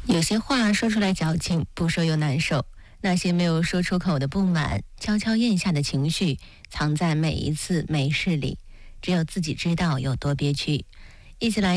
有些话说出来矫情，不说又难受。那些没有说出口的不满，悄悄咽下的情绪，藏在每一次没事里，只有自己知道有多憋屈。一起来